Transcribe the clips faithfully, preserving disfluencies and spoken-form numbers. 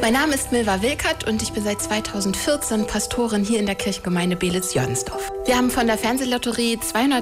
Mein Name ist Milva Wilkert und ich bin seit zweitausendvierzehn Pastorin hier in der Kirchengemeinde Beelitz-Jörnsdorf. Wir haben von der Fernsehlotterie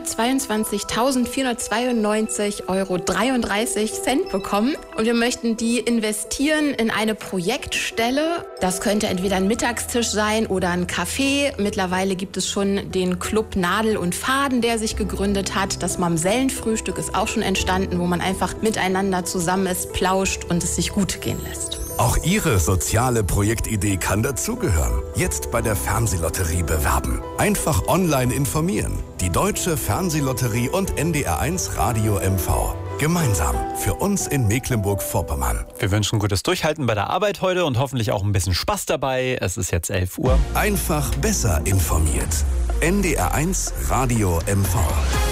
zweihundertzweiundzwanzigtausendvierhundertzweiundneunzig Euro dreiunddreißig Cent bekommen und wir möchten die investieren in eine Projektstelle. Das könnte entweder ein Mittagstisch sein oder ein Café. Mittlerweile gibt es schon den Club Nadel und Faden, der sich gegründet hat. Das Mamsellenfrühstück ist auch schon entstanden, wo man einfach miteinander zusammen ist, plauscht und es sich gut gehen lässt. Auch Ihre soziale Projektidee kann dazugehören. Jetzt bei der Fernsehlotterie bewerben. Einfach online informieren. Die Deutsche Fernsehlotterie und N D R eins Radio M V. Gemeinsam für uns in Mecklenburg-Vorpommern. Wir wünschen gutes Durchhalten bei der Arbeit heute und hoffentlich auch ein bisschen Spaß dabei. Es ist jetzt elf Uhr. Einfach besser informiert. N D R eins Radio M V.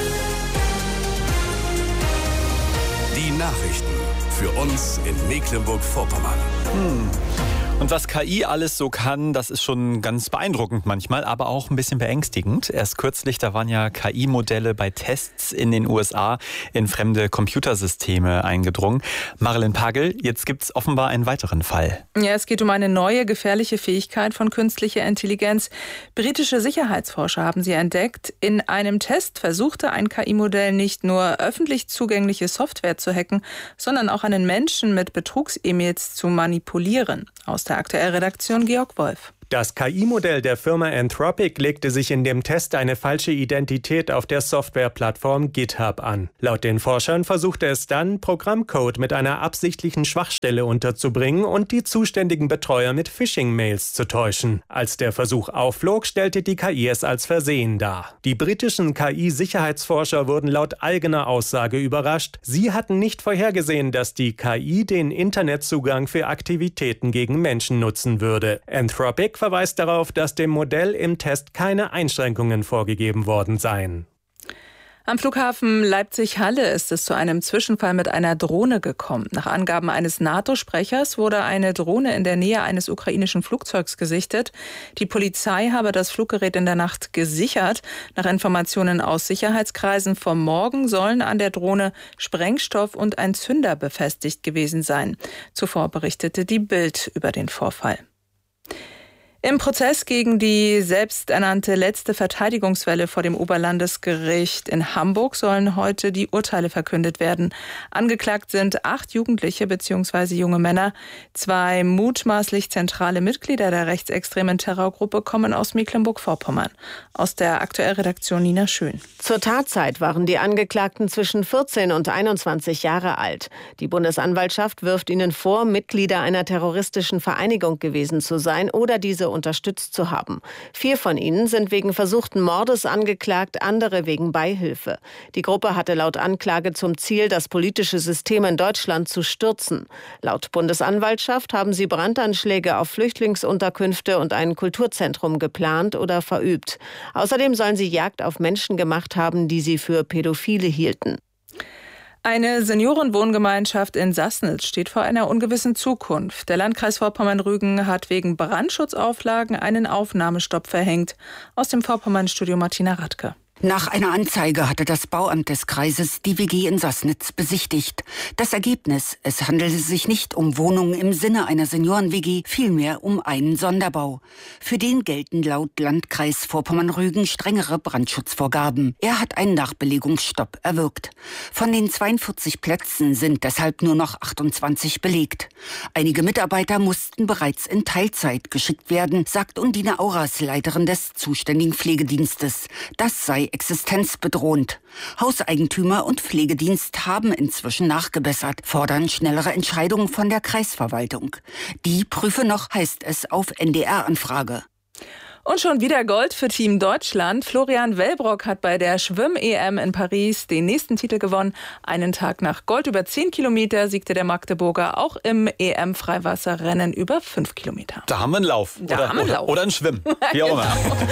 Die Nachrichten für uns in Mecklenburg-Vorpommern. Hm. Und was K I alles so kann, das ist schon ganz beeindruckend manchmal, aber auch ein bisschen beängstigend. Erst kürzlich, da waren ja K I-Modelle bei Tests in den U S A in fremde Computersysteme eingedrungen. Marilyn Pagel, jetzt gibt es offenbar einen weiteren Fall. Ja, es geht um eine neue gefährliche Fähigkeit von künstlicher Intelligenz. Britische Sicherheitsforscher haben sie entdeckt. In einem Test versuchte ein K I-Modell nicht nur öffentlich zugängliche Software zu hacken, sondern auch einen Menschen mit Betrugs-E-Mails zu manipulieren. Aus der Aktuellredaktion Georg Wolf. Das K I-Modell der Firma Anthropic legte sich in dem Test eine falsche Identität auf der Softwareplattform GitHub an. Laut den Forschern versuchte es dann, Programmcode mit einer absichtlichen Schwachstelle unterzubringen und die zuständigen Betreuer mit Phishing-Mails zu täuschen. Als der Versuch aufflog, stellte die K I es als Versehen dar. Die britischen K I-Sicherheitsforscher wurden laut eigener Aussage überrascht. Sie hatten nicht vorhergesehen, dass die K I den Internetzugang für Aktivitäten gegen Menschen nutzen würde. Anthropic verweist darauf, dass dem Modell im Test keine Einschränkungen vorgegeben worden seien. Am Flughafen Leipzig-Halle ist es zu einem Zwischenfall mit einer Drohne gekommen. Nach Angaben eines NATO-Sprechers wurde eine Drohne in der Nähe eines ukrainischen Flugzeugs gesichtet. Die Polizei habe das Fluggerät in der Nacht gesichert. Nach Informationen aus Sicherheitskreisen vom Morgen sollen an der Drohne Sprengstoff und ein Zünder befestigt gewesen sein. Zuvor berichtete die Bild über den Vorfall. Im Prozess gegen die selbsternannte letzte Verteidigungswelle vor dem Oberlandesgericht in Hamburg sollen heute die Urteile verkündet werden. Angeklagt sind acht Jugendliche bzw. junge Männer. Zwei mutmaßlich zentrale Mitglieder der rechtsextremen Terrorgruppe kommen aus Mecklenburg-Vorpommern. Aus der Aktuellredaktion Nina Schön. Zur Tatzeit waren die Angeklagten zwischen vierzehn und einundzwanzig Jahre alt. Die Bundesanwaltschaft wirft ihnen vor, Mitglieder einer terroristischen Vereinigung gewesen zu sein oder diese unterstützt zu haben. Vier von ihnen sind wegen versuchten Mordes angeklagt, andere wegen Beihilfe. Die Gruppe hatte laut Anklage zum Ziel, das politische System in Deutschland zu stürzen. Laut Bundesanwaltschaft haben sie Brandanschläge auf Flüchtlingsunterkünfte und ein Kulturzentrum geplant oder verübt. Außerdem sollen sie Jagd auf Menschen gemacht haben, die sie für Pädophile hielten. Eine Seniorenwohngemeinschaft in Sassnitz steht vor einer ungewissen Zukunft. Der Landkreis Vorpommern-Rügen hat wegen Brandschutzauflagen einen Aufnahmestopp verhängt. Aus dem Vorpommern-Studio Martina Radke. Nach einer Anzeige hatte das Bauamt des Kreises die W G in Sassnitz besichtigt. Das Ergebnis: Es handelte sich nicht um Wohnungen im Sinne einer Senioren-W G, vielmehr um einen Sonderbau. Für den gelten laut Landkreis Vorpommern-Rügen strengere Brandschutzvorgaben. Er hat einen Nachbelegungsstopp erwirkt. Von den zweiundvierzig Plätzen sind deshalb nur noch achtundzwanzig belegt. Einige Mitarbeiter mussten bereits in Teilzeit geschickt werden, sagt Undine Auras, Leiterin des zuständigen Pflegedienstes. Das sei existenzbedrohend. Hauseigentümer und Pflegedienst haben inzwischen nachgebessert, fordern schnellere Entscheidungen von der Kreisverwaltung. Die prüfe noch, heißt es auf N D R-Anfrage. Und schon wieder Gold für Team Deutschland. Florian Wellbrock hat bei der Schwimm-E M in Paris den nächsten Titel gewonnen. Einen Tag nach Gold über zehn Kilometer siegte der Magdeburger auch im E M-Freiwasserrennen über fünf Kilometer. Da haben wir einen Lauf. Da oder, haben wir einen oder, Lauf. oder einen Schwimm. Wie auch immer.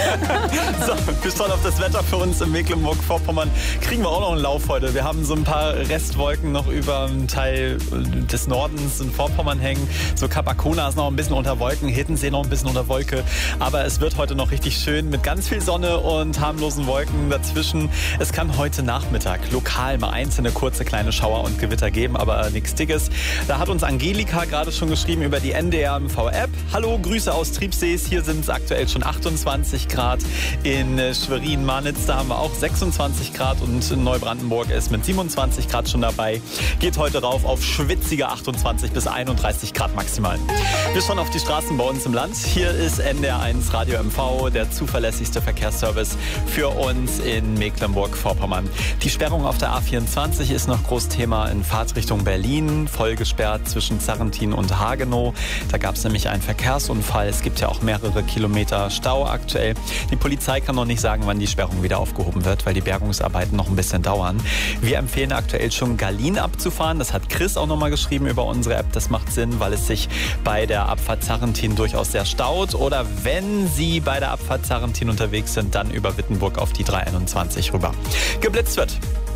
So, wir schauen auf das Wetter für uns in Mecklenburg-Vorpommern. Kriegen wir auch noch einen Lauf heute. Wir haben so ein paar Restwolken noch über einen Teil des Nordens in Vorpommern hängen. So Kap Arkona ist noch ein bisschen unter Wolken, Hiddensee noch ein bisschen unter Wolke. Aber es wird heute heute noch richtig schön mit ganz viel Sonne und harmlosen Wolken dazwischen. Es kann heute Nachmittag lokal mal einzelne kurze kleine Schauer und Gewitter geben, aber nichts Dickes. Da hat uns Angelika gerade schon geschrieben über die N D R M V-App. Hallo, Grüße aus Triebsees. Hier sind es aktuell schon achtundzwanzig Grad. In Schwerin-Marnitz, da haben wir auch sechsundzwanzig Grad und in Neubrandenburg ist mit siebenundzwanzig Grad schon dabei. Geht heute rauf auf schwitzige achtundzwanzig bis einunddreißig Grad maximal. Wir schauen auf die Straßen bei uns im Land. Hier ist N D R eins Radio M V, der zuverlässigste Verkehrsservice für uns in Mecklenburg-Vorpommern. Die Sperrung auf der A vierundzwanzig ist noch Großthema in Fahrtrichtung Berlin, voll gesperrt zwischen Zarrentin und Hagenow. Da gab es nämlich einen Verkehrsunfall. Es gibt ja auch mehrere Kilometer Stau aktuell. Die Polizei kann noch nicht sagen, wann die Sperrung wieder aufgehoben wird, weil die Bergungsarbeiten noch ein bisschen dauern. Wir empfehlen aktuell schon Gallien abzufahren. Das hat Chris auch nochmal geschrieben über unsere App. Das macht Sinn, weil es sich bei der Abfahrt Zarrentin durchaus sehr staut. Oder wenn Sie bei der Abfahrt Zarrentin unterwegs sind, dann über Wittenburg auf die drei einundzwanzig rüber. Geblitzt wird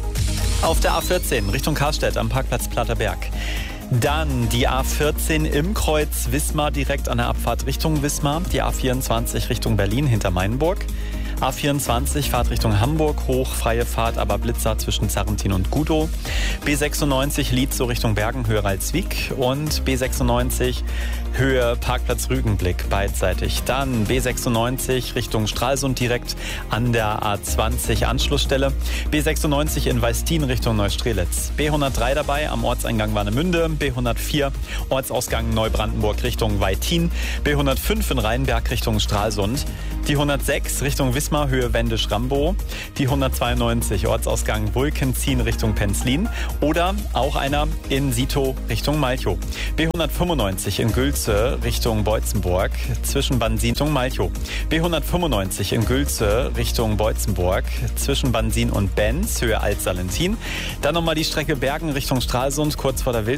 auf der A vierzehn Richtung Karstedt am Parkplatz Platterberg. Dann die A vierzehn im Kreuz Wismar direkt an der Abfahrt Richtung Wismar. Die A vierundzwanzig Richtung Berlin hinter Mainburg. A vierundzwanzig Fahrt Richtung Hamburg, hoch, freie Fahrt, aber Blitzer zwischen Zarrentin und Gudow. B sechsundneunzig Lietzow Richtung Bergen, Höhe Ralswiek. Und B sechsundneunzig Höhe Parkplatz Rügenblick, beidseitig. Dann B sechsundneunzig Richtung Stralsund direkt an der A zwanzig Anschlussstelle. B sechsundneunzig in Weistin Richtung Neustrelitz. B hundertdrei dabei am Ortseingang Warnemünde. B hundertvier Ortsausgang Neubrandenburg Richtung Weitin. B hundertfünf in Rheinberg Richtung Stralsund. Die hundertsechs Richtung Wismar, Höhe Wendisch-Rambow. Die hundertzweiundneunzig Ortsausgang Wulkenzien Richtung Penzlin. Oder auch einer in Sito Richtung Malchow. B hundertfünfundneunzig in Gülze Richtung Beutzenburg zwischen Bansin Richtung Malchow. B hundertfünfundneunzig in Gülze Richtung Beutzenburg zwischen Bansin und Benz, Höhe Altsalentin. Dann nochmal die Strecke Bergen Richtung Stralsund kurz vor der Wild